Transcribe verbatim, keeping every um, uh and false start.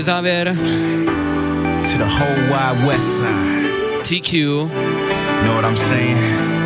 Závěr. To the whole wide west side. T Q. Know what I'm saying?